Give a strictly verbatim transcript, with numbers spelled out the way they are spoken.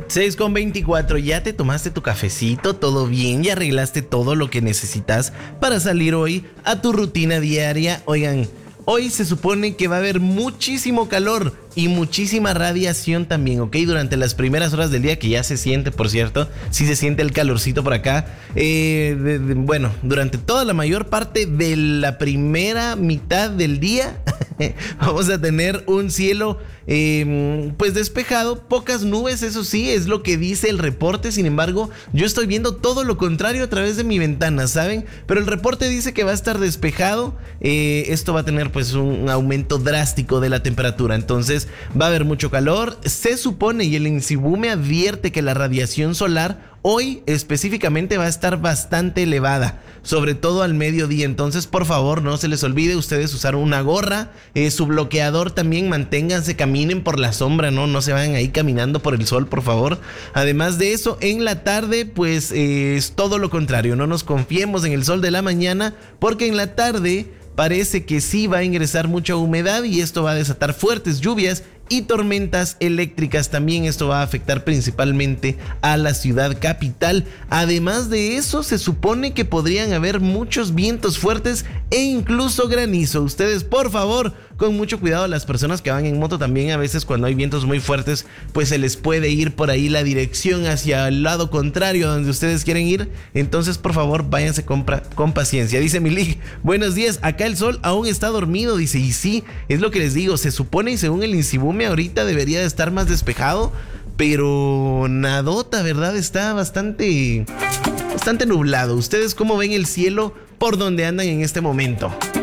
seis con veinticuatro, ¿ya te tomaste tu cafecito? ¿Todo bien? ¿Ya arreglaste todo lo que necesitas para salir hoy a tu rutina diaria? Oigan, hoy se supone que va a haber muchísimo calor y muchísima radiación también, ¿ok? Durante las primeras horas del día, que ya se siente, por cierto, sí se siente el calorcito por acá. Eh, de, de, bueno, durante toda la mayor parte de la primera mitad del día vamos a tener un cielo eh, pues despejado, pocas nubes, eso sí, es lo que dice el reporte. Sin embargo, yo estoy viendo todo lo contrario a través de mi ventana, ¿saben? Pero el reporte dice que va a estar despejado. Eh, esto va a tener pues un aumento drástico de la temperatura, entonces va a haber mucho calor. Se supone, y el INSIBUME advierte, que la radiación solar hoy específicamente va a estar bastante elevada, sobre todo al mediodía. Entonces, por favor, no se les olvide ustedes usar una gorra, eh, su bloqueador también, manténganse, caminen por la sombra, no, no se vayan ahí caminando por el sol, por favor. Además de eso, en la tarde, pues eh, es todo lo contrario, no nos confiemos en el sol de la mañana, porque en la tarde parece que sí va a ingresar mucha humedad y esto va a desatar fuertes lluvias y tormentas eléctricas. También esto va a afectar principalmente a la ciudad capital. Además de eso, se supone que podrían haber muchos vientos fuertes e incluso granizo. Ustedes, por favor, con mucho cuidado, las personas que van en moto también, a veces cuando hay vientos muy fuertes, pues se les puede ir por ahí la dirección hacia el lado contrario a donde ustedes quieren ir. Entonces, por favor, váyanse con, con paciencia. Dice Milik, buenos días, acá el sol aún está dormido, dice, y sí, es lo que les digo, se supone, y según el INSIBUME, ahorita debería de estar más despejado, pero nadota, ¿verdad? Está bastante, bastante nublado. ¿Ustedes cómo ven el cielo por donde andan en este momento?